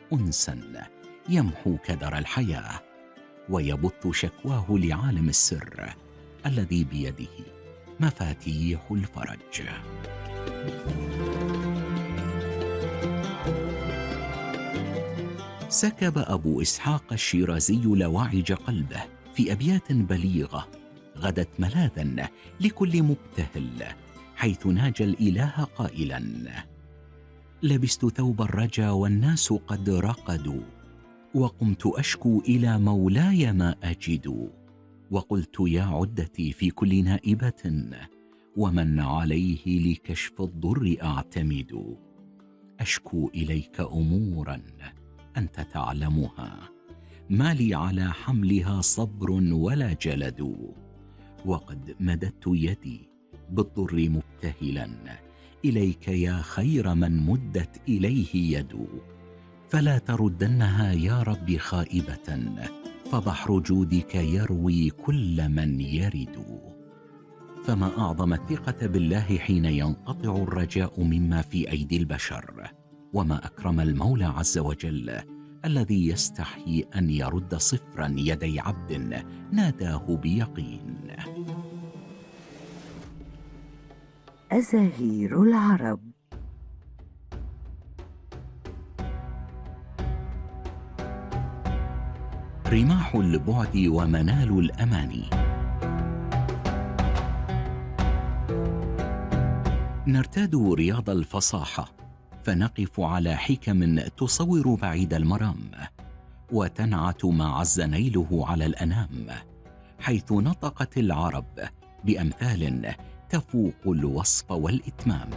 أنسا يمحو كدر الحياة ويبث شكواه لعالم السر الذي بيده مفاتيح الفرج. سكب أبو إسحاق الشيرازي لواعج قلبه في أبيات بليغة غدت ملاذا لكل مبتهل، حيث ناجى الإله قائلا: لبست ثوب الرجا والناس قد رقدوا، وقمت أشكو إلى مولاي ما أجد، وقلت يا عدتي في كل نائبة، ومن عليه لكشف الضر أعتمد، أشكو إليك أمورا أنت تعلمها، ما لي على حملها صبر ولا جلد، وقد مددت يدي بالضر مبتهلا إليك يا خير من مدت إليه يد، فلا تردنها يا رب خائبة، فبحر جودك يروي كل من يرد. فما أعظم الثقة بالله حين ينقطع الرجاء مما في أيدي البشر، وما أكرم المولى عز وجل الذي يستحي أن يرد صفرا يدي عبد ناداه بيقين. أزاهير العرب. رماح البعد ومنال الأماني. نرتاد رياض الفصاحة فنقف على حكم تصور بعيد المرام، وتنعت ما عز نيله على الأنام، حيث نطقت العرب بأمثال تفوق الوصف والإتمام.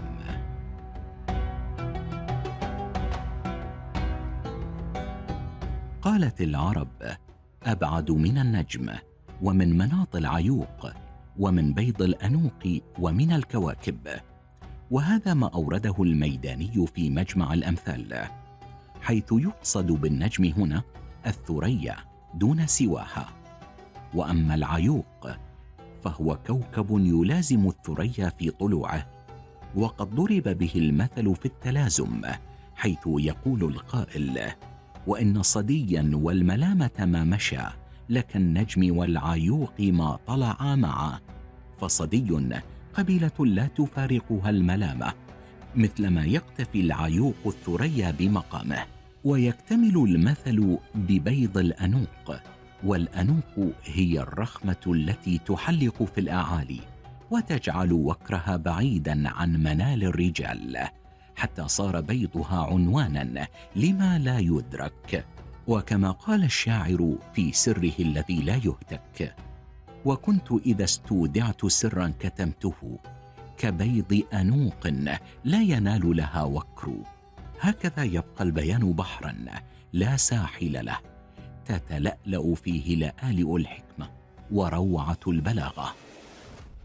قالت العرب: أبعد من النجم، ومن مناط العيوق، ومن بيض الأنوق، ومن الكواكب. وهذا ما أورده الميداني في مجمع الأمثال، حيث يقصد بالنجم هنا الثريا دون سواها. وأما العيوق فهو كوكب يلازم الثريا في طلوعه، وقد ضرب به المثل في التلازم، حيث يقول القائل: وإن صديا والملامة ما مشى، لك النجم والعيوق ما طلعا معا. فصدي قبيلة لا تفارقها الملامة، مثلما يقتفي العيوق الثريا بمقامه. ويكتمل المثل ببيض الأنوق، والأنوق هي الرخمة التي تحلق في الأعالي وتجعل وكرها بعيدا عن منال الرجال، حتى صار بيضها عنوانا لما لا يدرك. وكما قال الشاعر في سره الذي لا يهتك: وكنت إذا استودعت سرا كتمته، كبيض أنوق لا ينال لها وكر. هكذا يبقى البيان بحرا لا ساحل له، تتلألأ فيه لآلئ الحكمة وروعة البلاغة.